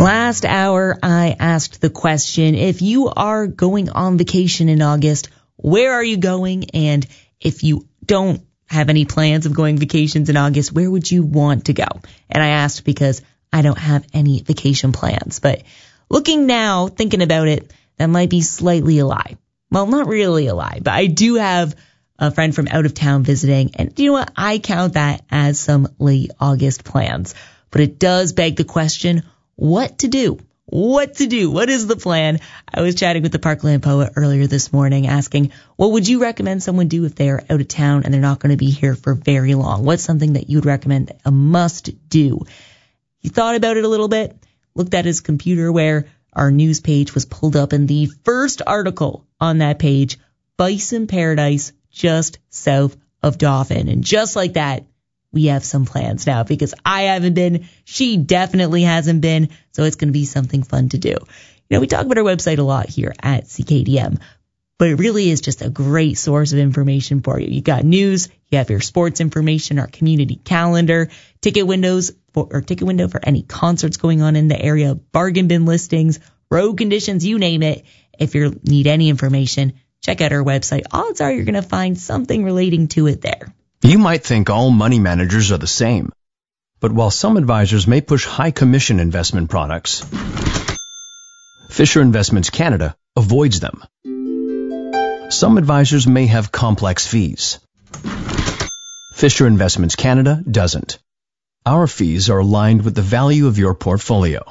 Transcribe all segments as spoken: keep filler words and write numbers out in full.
Last hour, I asked the question, if you are going on vacation in August, where are you going? And if you don't have any plans of going vacations in August, where would you want to go? And I asked because I don't have any vacation plans. But looking now, thinking about it, that might be slightly a lie. Well, not really a lie, but I do have a friend from out of town visiting. And you know what? I count that as some late August plans. But it does beg the question, what to do? What to do? What is the plan? I was chatting with the Parkland poet earlier this morning asking, what would you recommend someone do if they're out of town and they're not going to be here for very long? What's something that you'd recommend a must do? He thought about it a little bit, looked at his computer where our news page was pulled up, and the first article on that page, Bison Paradise just south of Dauphin. And just like that, we have some plans now because I haven't been. She definitely hasn't been. So it's going to be something fun to do. You know, we talk about our website a lot here at C K D M, but it really is just a great source of information for you. You got news, you have your sports information, our community calendar, ticket windows for, or ticket window for any concerts going on in the area, bargain bin listings, road conditions, you name it. If you need any information, check out our website. Odds are you're going to find something relating to it there. You might think all money managers are the same, but while some advisors may push high commission investment products, Fisher Investments Canada avoids them. Some advisors may have complex fees. Fisher Investments Canada doesn't. Our fees are aligned with the value of your portfolio.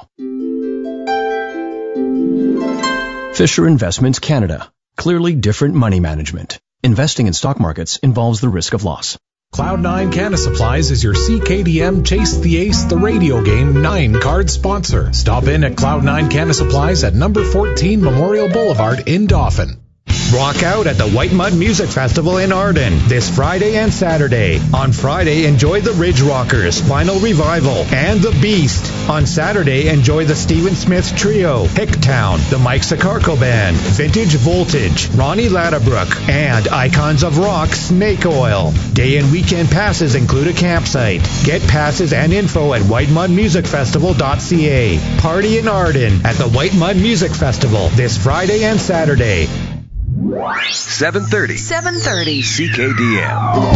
Fisher Investments Canada. Clearly different money management. Investing in stock markets involves the risk of loss. Cloud nine Canna Supplies is your C K D M Chase the Ace, the radio game nine card sponsor. Stop in at Cloud nine Canna Supplies at number fourteen Memorial Boulevard in Dauphin. Rock out at the White Mud Music Festival in Arden this Friday and Saturday. On Friday, enjoy the Ridge Rockers, Final Revival, and The Beast. On Saturday, enjoy the Stephen Smith Trio, Hicktown, the Mike Sicarco Band, Vintage Voltage, Ronnie Ladabrook, and Icons of Rock, Snake Oil. Day and weekend passes include a campsite. Get passes and info at white mud music festival dot c a. Party in Arden at the White Mud Music Festival this Friday and Saturday. seven thirty. seven thirty. C K D M.